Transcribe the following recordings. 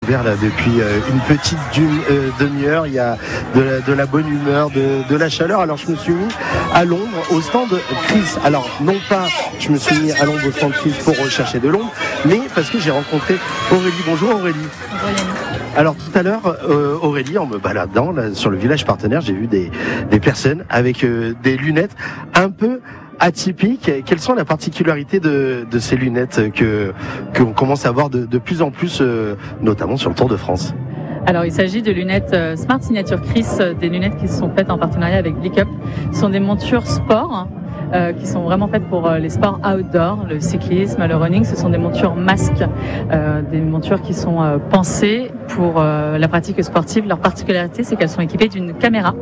découvert là depuis une petite demi-heure. Il y a de la bonne humeur, de la chaleur. Alors je me suis mis à l'ombre au stand Chris. Alors non pas je me suis mis à l'ombre au stand Chris pour rechercher de l'ombre, mais parce que j'ai rencontré Aurélie. Bonjour Aurélie. Bonjour. Alors tout à l'heure, Aurélie, en me baladant là, sur le village partenaire, j'ai vu des personnes avec des lunettes un peu atypiques. Quelles sont les particularités de ces lunettes qu'on commence à voir de plus en plus, notamment sur le Tour de France? Alors il s'agit de lunettes Smart Signature Chris, des lunettes qui sont faites en partenariat avec Blick Up. Ce sont des montures sport. Qui sont vraiment faites pour les sports outdoor, le cyclisme, le running. Ce sont des montures masques, des montures qui sont pensées pour la pratique sportive. Leur particularité, c'est qu'elles sont équipées d'une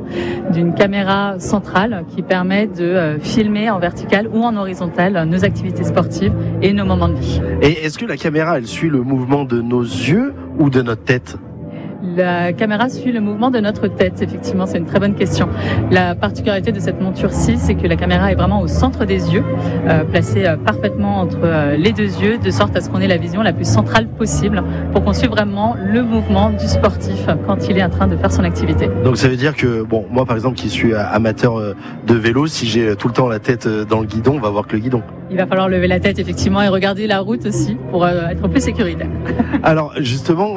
caméra centrale qui permet de filmer en vertical ou en horizontal nos activités sportives et nos moments de vie. Et est-ce que la caméra, elle suit le mouvement de nos yeux ou de notre tête ? La caméra suit le mouvement de notre tête, effectivement, c'est une très bonne question. La particularité de cette monture-ci, c'est que la caméra est vraiment au centre des yeux, placée parfaitement entre les deux yeux, de sorte à ce qu'on ait la vision la plus centrale possible, pour qu'on suive vraiment le mouvement du sportif quand il est en train de faire son activité. Donc ça veut dire que, bon, moi par exemple qui suis amateur de vélo, si j'ai tout le temps la tête dans le guidon, on va voir que le guidon. Il va falloir lever la tête effectivement et regarder la route aussi pour être plus sécuritaire. Alors justement,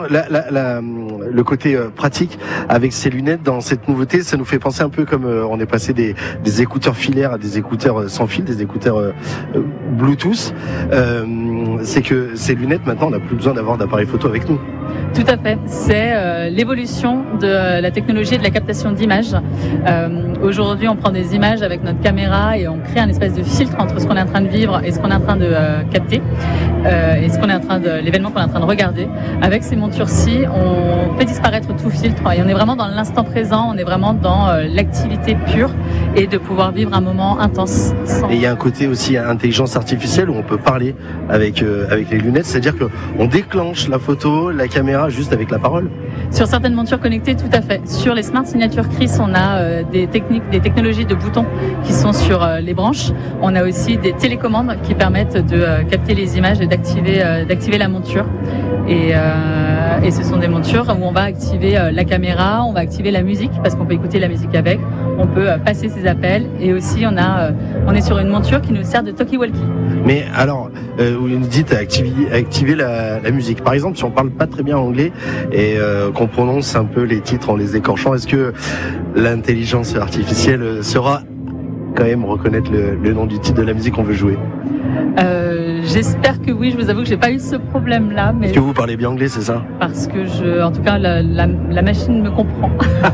le côté pratique avec ces lunettes dans cette nouveauté, ça nous fait penser un peu comme on est passé des écouteurs filaires à des écouteurs sans fil, des écouteurs Bluetooth. C'est que ces lunettes maintenant, on n'a plus besoin d'avoir d'appareil photo avec nous. Tout à fait, c'est l'évolution de la technologie et de la captation d'images. Aujourd'hui, on prend des images avec notre caméra et on crée un espèce de filtre entre ce qu'on est en train de vivre et ce qu'on est en train de capter, et l'événement qu'on est en train de regarder. Avec ces montures-ci, on fait disparaître tout filtre et on est vraiment dans l'instant présent, on est vraiment dans l'activité pure et de pouvoir vivre un moment intense. Et il y a un côté aussi intelligence artificielle où on peut parler avec les lunettes, c'est-à-dire qu'on déclenche la photo, la caméra juste avec la parole. Sur certaines montures connectées, tout à fait. Sur les Smart Signature Chris, on a des technologies de boutons qui sont sur les branches. On a aussi des télécommandes qui permettent de capter les images et d'activer la monture. Et ce sont des montures où on va activer la caméra, on va activer la musique parce qu'on peut écouter la musique avec, on peut passer ses appels et aussi on est sur une monture qui nous sert de talkie-walkie. Mais alors, vous nous dites activer la musique. Par exemple, si on parle pas très bien anglais et qu'on prononce un peu les titres en les écorchant, est-ce que l'intelligence artificielle saura quand même reconnaître le nom du titre de la musique qu'on veut jouer? J'espère que oui, je vous avoue que j'ai pas eu ce problème-là. Mais... Est-ce que vous parlez bien anglais, c'est ça? Parce que en tout cas, la machine me comprend.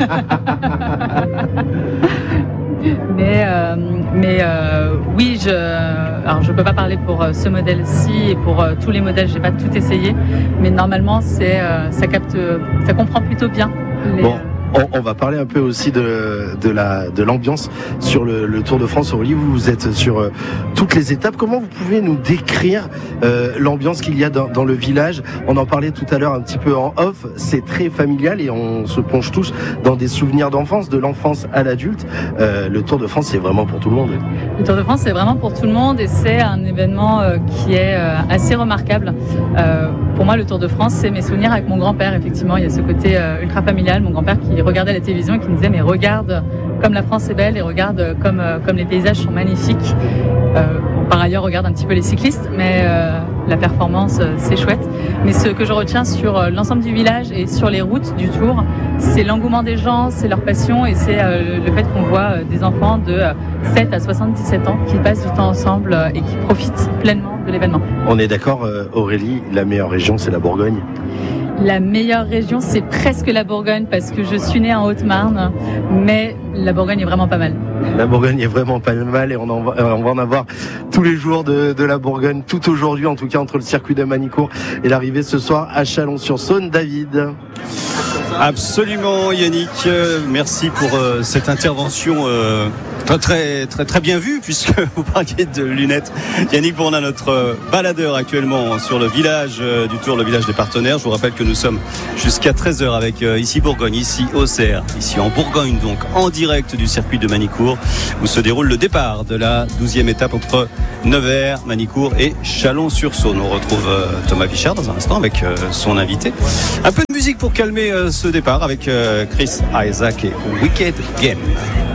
Oui, alors je peux pas parler pour ce modèle-ci et pour tous les modèles, j'ai pas tout essayé, mais normalement ça comprend plutôt bien. Bon. On va parler un peu aussi de l'ambiance sur le Tour de France. Aurélie, vous êtes sur toutes les étapes. Comment vous pouvez nous décrire l'ambiance qu'il y a dans le village? On en parlait tout à l'heure un petit peu en off. C'est très familial et on se plonge tous dans des souvenirs d'enfance, de l'enfance à l'adulte. Le Tour de France, c'est vraiment pour tout le monde. Le Tour de France, c'est vraiment pour tout le monde et c'est un événement qui est assez remarquable. Pour moi, le Tour de France, c'est mes souvenirs avec mon grand-père. Effectivement, il y a ce côté ultra familial. Mon grand-père qui regardait la télévision et qui me disait mais regarde comme la France est belle et regarde comme les paysages sont magnifiques. Par ailleurs, regarde un petit peu les cyclistes, mais la performance, c'est chouette. Mais ce que je retiens sur l'ensemble du village et sur les routes du Tour, c'est l'engouement des gens, c'est leur passion et c'est le fait qu'on voit des enfants de 7 à 77 ans qui passent du temps ensemble et qui profitent pleinement de l'événement. On est d'accord, Aurélie, la meilleure région, c'est la Bourgogne? La meilleure région, c'est presque la Bourgogne parce que je suis née en Haute-Marne, mais la Bourgogne est vraiment pas mal. La Bourgogne est vraiment pas mal et on va en avoir tous les jours de la Bourgogne, tout aujourd'hui en tout cas entre le circuit de Manicourt et l'arrivée ce soir à Chalon-sur-Saône. David. Absolument Yannick, merci pour cette intervention Très, très, très bien vu, puisque vous parliez de lunettes. Yannick Bourdin, notre baladeur actuellement sur le village du Tour, le village des partenaires. Je vous rappelle que nous sommes jusqu'à 13h avec ici Bourgogne, ici Auxerre, ici en Bourgogne, donc en direct du circuit de Manicourt, où se déroule le départ de la 12e étape entre Nevers, Manicourt et Chalon-sur-Saône. On retrouve Thomas Pichard dans un instant avec son invité. Un peu de musique pour calmer ce départ avec Chris Isaak et Wicked Game.